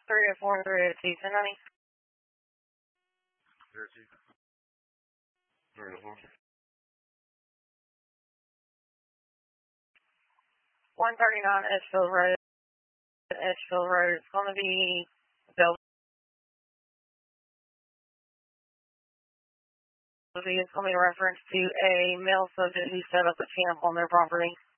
304 and 302, 1090. 139 Edgefield Road. Edgefield Road. It's going to be Bellevue. It's going to be a reference to a male subject who set up a camp on their property.